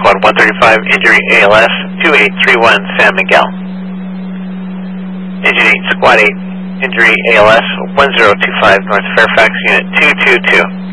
Squad 135, injury ALS 2831 San Miguel. Engine 8, Squad 8, injury ALS 1025 North Fairfax, Unit 222.